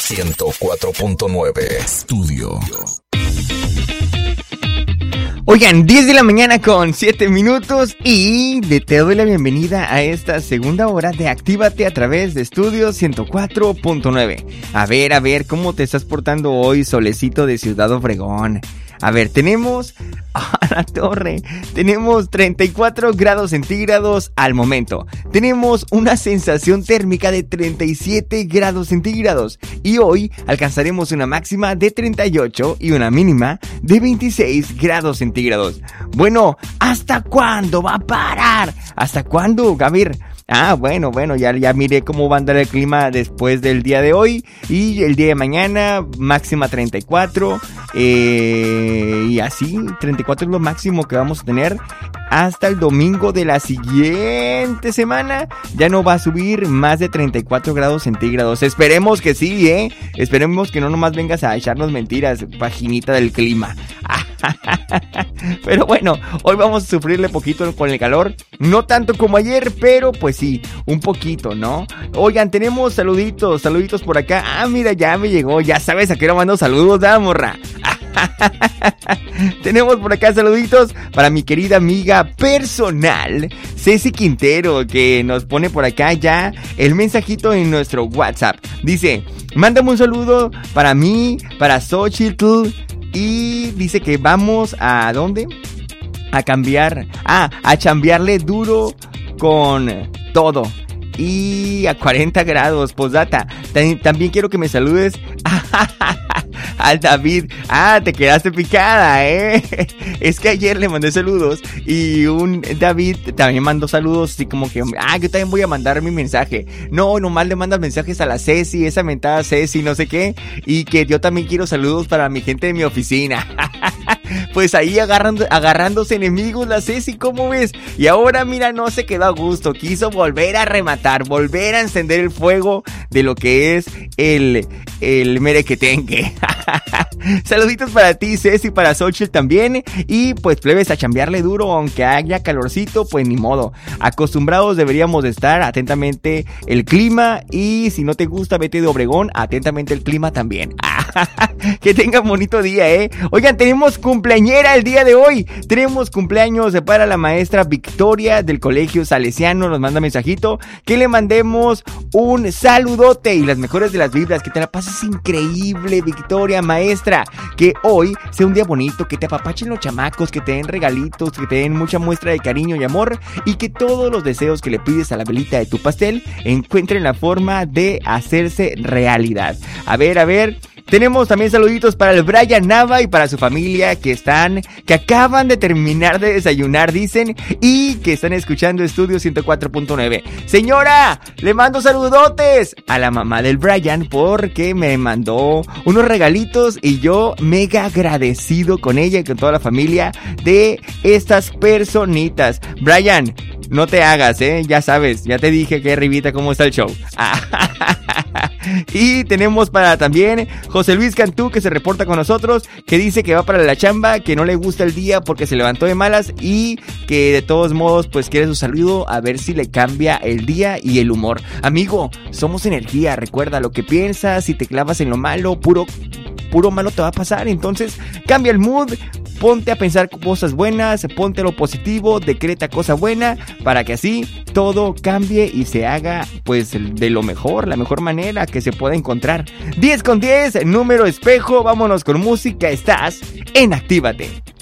104.9 Estudio. Oigan, 10 de la mañana con 7 minutos y te doy la bienvenida a esta segunda hora de Actívate a través de Estudio 104.9. A ver, ¿cómo te estás portando hoy, solecito de Ciudad Obregón? A ver, tenemos a la torre, tenemos 34 grados centígrados al momento. Tenemos una sensación térmica de 37 grados centígrados. Y hoy alcanzaremos una máxima de 38 y una mínima de 26 grados centígrados. Bueno, ¿hasta cuándo va a parar? ¿Hasta cuándo? A ver. Bueno, ya miré cómo va a andar el clima después del día de hoy. Y el día de mañana, máxima 34. Y así, 34 es lo máximo que vamos a tener hasta el domingo de la siguiente semana. Ya no va a subir más de 34 grados centígrados. Esperemos que sí, Esperemos que no nomás vengas a echarnos mentiras, paginita del clima. Pero bueno, hoy vamos a sufrirle poquito con el calor. No tanto como ayer, pero pues sí, un poquito, ¿no? Oigan, tenemos saluditos por acá. Mira, ya me llegó. Ya sabes a qué hora mando saludos, morra. Tenemos por acá saluditos para mi querida amiga personal Ceci Quintero, que nos pone por acá ya el mensajito en nuestro WhatsApp. Dice, mándame un saludo para mí, para Xochitl. Y dice que vamos a ¿dónde? A chambearle duro con todo. Y a 40 grados, posdata. También quiero que me saludes al David. Te quedaste picada, Es que ayer le mandé saludos y un David también mandó saludos, así como que, yo también voy a mandar mi mensaje. No, nomás le mandas mensajes a la Ceci, esa mentada Ceci, no sé qué. Y que yo también quiero saludos para mi gente de mi oficina. Pues ahí agarrándose enemigos la Ceci, ¿cómo ves? Y ahora mira, no se quedó a gusto, quiso volver a rematar, volver a encender el fuego de lo que es el merequetengue. Saluditos para ti, Ceci, para Xochitl también. Y pues plebes, a chambearle duro, aunque haya calorcito, pues ni modo. Acostumbrados deberíamos de estar, atentamente el clima. Y si no te gusta, vete de Obregón, atentamente el clima también. Que tengan bonito día, Oigan, tenemos cumpleañera el día de hoy. Tenemos cumpleaños para la maestra Victoria del Colegio Salesiano. Nos manda mensajito que le mandemos un saludote y las mejores de las vibras. Que te la pases increíble, Victoria, maestra. Que hoy sea un día bonito, que te apapachen los chamacos, que te den regalitos, que te den mucha muestra de cariño y amor. Y que todos los deseos que le pides a la velita de tu pastel encuentren la forma de hacerse realidad. A ver. Tenemos también saluditos para el Brian Nava y para su familia que acaban de terminar de desayunar, dicen, y que están escuchando Estudio 104.9. Señora, le mando saludotes a la mamá del Brian porque me mandó unos regalitos y yo mega agradecido con ella y con toda la familia de estas personitas. Brian, no te hagas, ya sabes, ya te dije que arribita cómo está el show. Y tenemos para también José Luis Cantú, que se reporta con nosotros, que dice que va para la chamba, que no le gusta el día porque se levantó de malas y que de todos modos pues quiere su saludo a ver si le cambia el día y el humor. Amigo, somos energía, recuerda lo que piensas, si te clavas en lo malo, puro malo te va a pasar. Entonces cambia el mood, ponte a pensar cosas buenas, ponte lo positivo, decreta cosa buena para que así todo cambie y se haga pues de lo mejor, la mejor manera que se pueda encontrar. 10 con 10, número espejo, vámonos con música, estás en Actívate.